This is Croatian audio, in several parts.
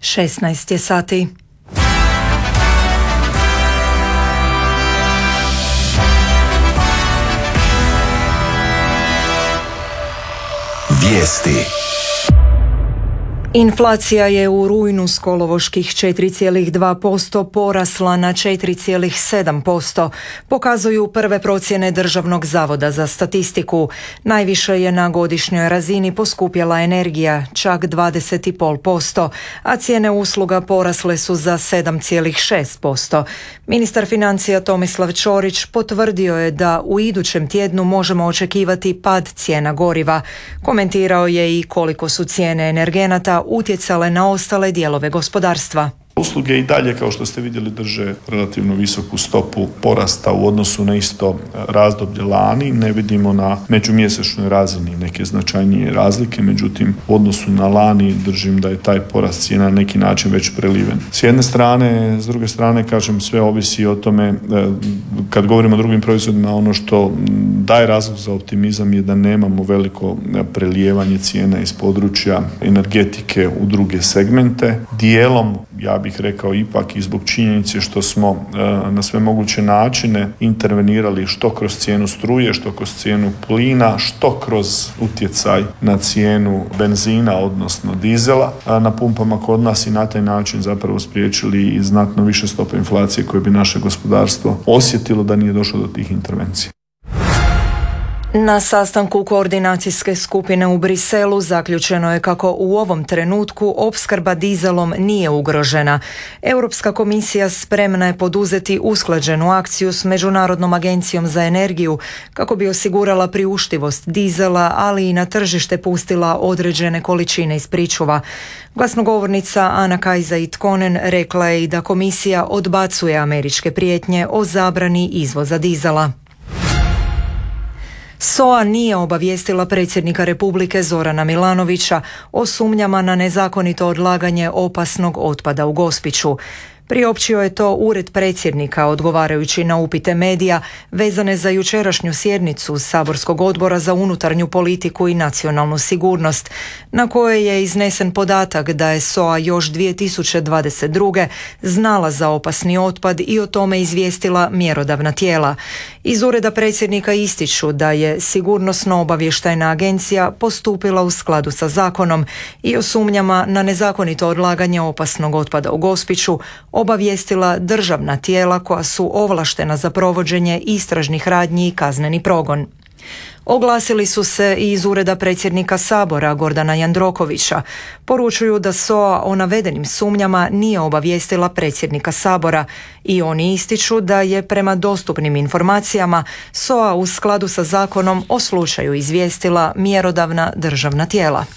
16 je sati. Vijesti. Inflacija je u rujnu s kolovoških 4,2% porasla na 4,7%, pokazuju prve procjene Državnog zavoda za statistiku. Najviše je na godišnjoj razini poskupjela energija, čak 20,5%, a cijene usluga porasle su za 7,6%. Ministar financija Tomislav Ćorić potvrdio je da u idućem tjednu možemo očekivati pad cijena goriva. Komentirao je i koliko su cijene energenata utjecale na ostale dijelove gospodarstva. Usluge i dalje, kao što ste vidjeli, drže relativno visoku stopu porasta u odnosu na isto razdoblje lani. Ne vidimo na međumjesečnoj razini neke značajnije razlike, međutim u odnosu na lani držim da je taj porast cijena na neki način već preliven. S jedne strane, s druge strane, kažem, sve ovisi o tome, kad govorimo o drugim proizvodima, ono što daje razlog za optimizam je da nemamo veliko prelijevanje cijena iz područja energetike u druge segmente. Dijelom, ja bih rekao, ipak i zbog činjenice što smo na sve moguće načine intervenirali što kroz cijenu struje, što kroz cijenu plina, što kroz utjecaj na cijenu benzina, odnosno dizela na pumpama kod nas, i na taj način zapravo spriječili i znatno više stope inflacije koje bi naše gospodarstvo osjetilo da nije došlo do tih intervencija. Na sastanku koordinacijske skupine u Briselu zaključeno je kako u ovom trenutku opskrba dizelom nije ugrožena. Europska komisija spremna je poduzeti usklađenu akciju s Međunarodnom agencijom za energiju kako bi osigurala priuštivost dizela, ali i na tržište pustila određene količine iz pričuva. Glasnogovornica Ana Kajza Itkonen rekla je i da komisija odbacuje američke prijetnje o zabrani izvoza dizela. SOA nije obavijestila predsjednika Republike Zorana Milanovića o sumnjama na nezakonito odlaganje opasnog otpada u Gospiću. Priopćio je to Ured predsjednika odgovarajući na upite medija vezane za jučerašnju sjednicu Saborskog odbora za unutarnju politiku i nacionalnu sigurnost, na kojoj je iznesen podatak da je SOA još 2022. znala za opasni otpad i o tome izvijestila mjerodavna tijela. Iz Ureda predsjednika ističu da je Sigurnosno-obavještajna agencija postupila u skladu sa zakonom i o sumnjama na nezakonito odlaganje opasnog otpada u Gospiću obavijestila državna tijela koja su ovlaštena za provođenje istražnih radnji i kazneni progon. Oglasili su se i iz Ureda predsjednika Sabora Gordana Jandrokovića. Poručuju da SOA o navedenim sumnjama nije obavijestila predsjednika Sabora i oni ističu da je prema dostupnim informacijama SOA u skladu sa zakonom o slučaju izvijestila mjerodavna državna tijela.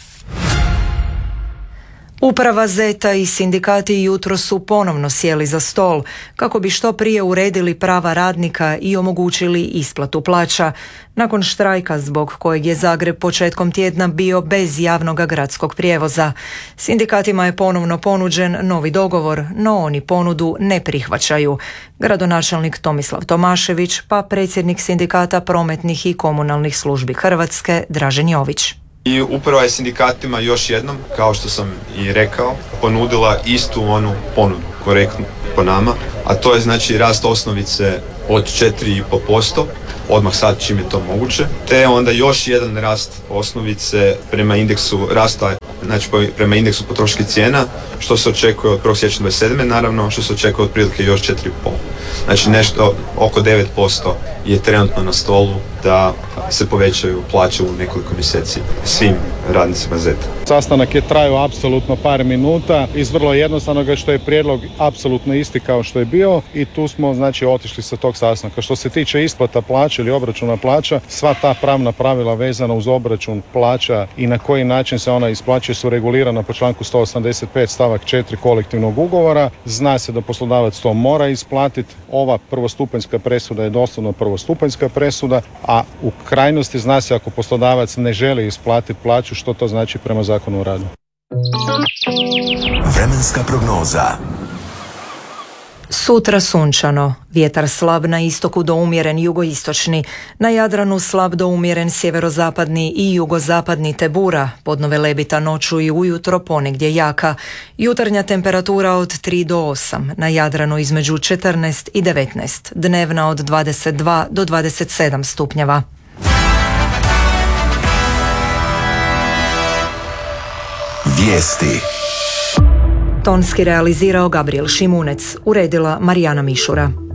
Uprava ZET-a i sindikati jutros su ponovno sjeli za stol kako bi što prije uredili prava radnika i omogućili isplatu plaća nakon štrajka zbog kojeg je Zagreb početkom tjedna bio bez javnog gradskog prijevoza. Sindikatima je ponovno ponuđen novi dogovor, no oni ponudu ne prihvaćaju. Gradonačelnik Tomislav Tomašević pa predsjednik sindikata prometnih i komunalnih službi Hrvatske Dražen Jović. I uprava je sindikatima još jednom, kao što sam i rekao, ponudila istu onu ponudu, korektnu po nama, a to je znači rast osnovice od 4,5%, odmah sad čim je to moguće, te onda još jedan rast osnovice prema indeksu rasta, znači prema indeksu potrošačkih cijena, što se očekuje od 1. siječnja 2027. naravno, što se očekuje otprilike još 4,5%. Znači nešto oko 9% je trenutno na stolu da se povećaju plaće u nekoliko mjeseci svim radnicima ZET-a. Sastanak je trajao apsolutno par minuta iz vrlo jednostavnoga što je prijedlog apsolutno isti kao što je bio i tu smo znači otišli sa tog sastanka. Što se tiče isplata plaća ili obračuna plaća, sva ta pravna pravila vezana uz obračun plaća i na koji način se ona isplaćuje su regulirana po članku 185 stavak 4 kolektivnog ugovora. Zna se da poslodavac to mora isplatiti. Ova prvostupanjska presuda je doslovno prvostupanjska presuda, a u krajnosti zna se ako poslodavac ne želi isplatiti plaću što to znači prema Zakonu o radu. Vremenska prognoza. Sutra sunčano, vjetar slab na istoku do umjeren jugoistočni, na Jadranu slab do umjeren sjeverozapadni i jugozapadni te bura, podnove lebita noću i ujutro ponegdje jaka, jutarnja temperatura od 3 do 8, na Jadranu između 14 i 19, dnevna od 22 do 27 stupnjeva. Vijesti. Tonski realizirao Gabriel Šimunec, uredila Marijana Mišura.